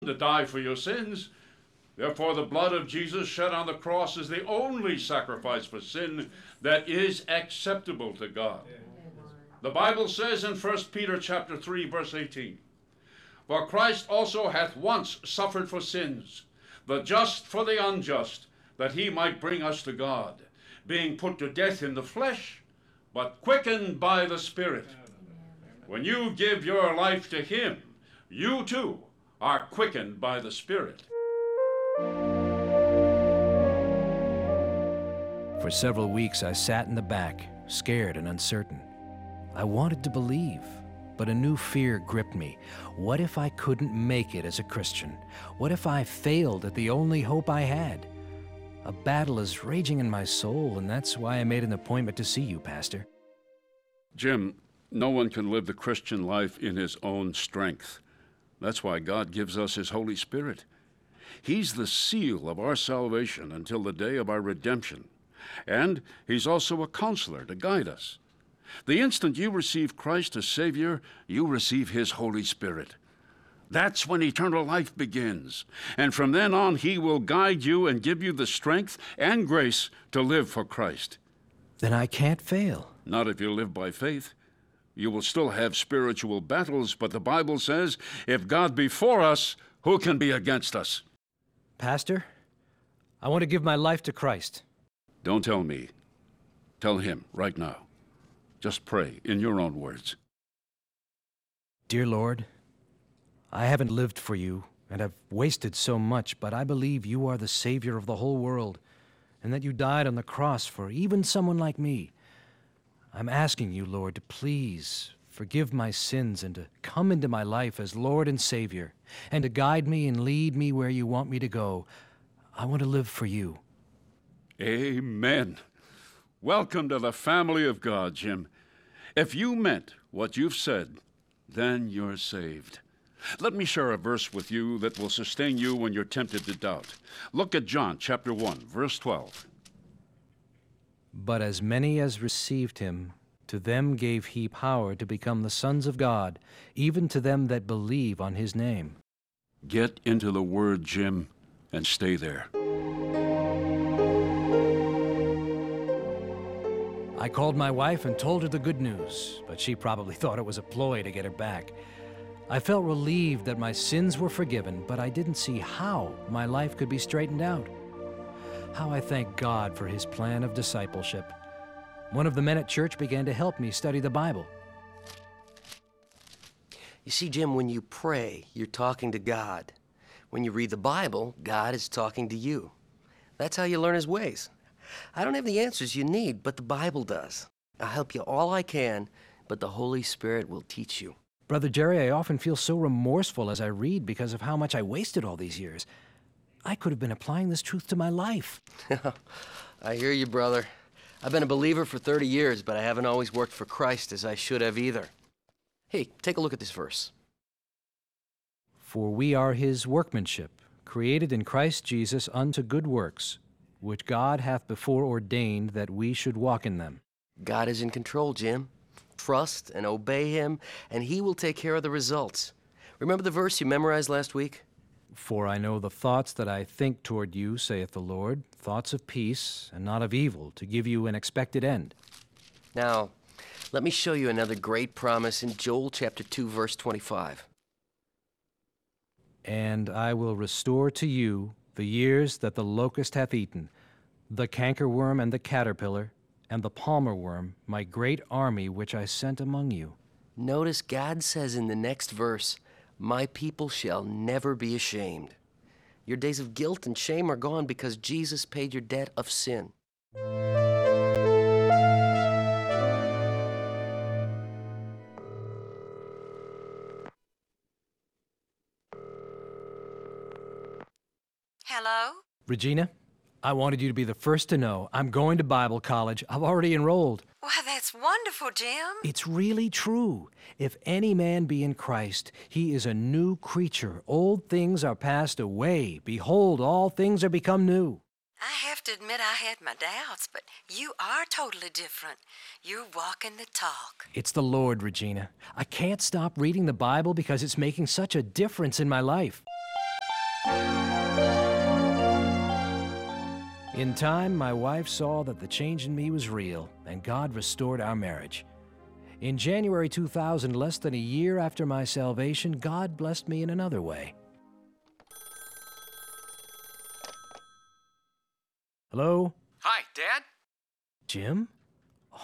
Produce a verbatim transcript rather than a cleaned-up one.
to die for your sins. Therefore, the blood of Jesus shed on the cross is the only sacrifice for sin that is acceptable to God. The Bible says in First Peter chapter three, verse eighteen, "For Christ also hath once suffered for sins, the just for the unjust, that he might bring us to God, being put to death in the flesh, but quickened by the Spirit." When you give your life to him, you too are quickened by the Spirit. For several weeks, I sat in the back, scared and uncertain. I wanted to believe, but a new fear gripped me. What if I couldn't make it as a Christian? What if I failed at the only hope I had? A battle is raging in my soul, and that's why I made an appointment to see you, Pastor. Jim, no one can live the Christian life in his own strength. That's why God gives us his Holy Spirit. He's the seal of our salvation until the day of our redemption. And he's also a counselor to guide us. The instant you receive Christ as Savior, you receive his Holy Spirit. That's when eternal life begins. And from then on, he will guide you and give you the strength and grace to live for Christ. Then I can't fail. Not if you live by faith. You will still have spiritual battles, but the Bible says, if God be for us, who can be against us? Pastor, I want to give my life to Christ. Don't tell me. Tell him right now. Just pray in your own words. Dear Lord, I haven't lived for you, and I've wasted so much, but I believe you are the Savior of the whole world, and that you died on the cross for even someone like me. I'm asking you, Lord, to please forgive my sins and to come into my life as Lord and Savior, and to guide me and lead me where you want me to go. I want to live for you. Amen. Welcome to the family of God, Jim. If you meant what you've said, then you're saved. Let me share a verse with you that will sustain you when you're tempted to doubt. Look at John chapter one, verse twelve. But as many as received him, to them gave he power to become the sons of God, even to them that believe on his name. Get into the Word, Jim, and stay there. I called my wife and told her the good news, but she probably thought it was a ploy to get her back. I felt relieved that my sins were forgiven, but I didn't see how my life could be straightened out. How I thank God for his plan of discipleship. One of the men at church began to help me study the Bible. You see, Jim, when you pray, you're talking to God. When you read the Bible, God is talking to you. That's how you learn his ways. I don't have the answers you need, but the Bible does. I'll help you all I can, but the Holy Spirit will teach you. Brother Jerry, I often feel so remorseful as I read because of how much I wasted all these years. I could have been applying this truth to my life. I hear you, brother. I've been a believer for thirty years, but I haven't always worked for Christ as I should have either. Hey, take a look at this verse. For we are his workmanship, created in Christ Jesus unto good works, which God hath before ordained that we should walk in them. God is in control, Jim. Trust and obey him, and he will take care of the results. Remember the verse you memorized last week? For I know the thoughts that I think toward you, saith the Lord, thoughts of peace and not of evil, to give you an expected end. Now, let me show you another great promise in Joel chapter two, verse twenty-five. And I will restore to you the years that the locust hath eaten, the cankerworm and the caterpillar, and the palmer worm, my great army which I sent among you. Notice God says in the next verse, my people shall never be ashamed. Your days of guilt and shame are gone because Jesus paid your debt of sin. Hello? Regina, I wanted you to be the first to know. I'm going to Bible college. I've already enrolled. Why, that's wonderful, Jim. It's really true. If any man be in Christ, he is a new creature. Old things are passed away. Behold, all things are become new. I have to admit I had my doubts, but you are totally different. You're walking the talk. It's the Lord, Regina. I can't stop reading the Bible because it's making such a difference in my life. In time, my wife saw that the change in me was real, and God restored our marriage. In January two thousand, less than a year after my salvation, God blessed me in another way. Hello? Hi, Dad? Jim?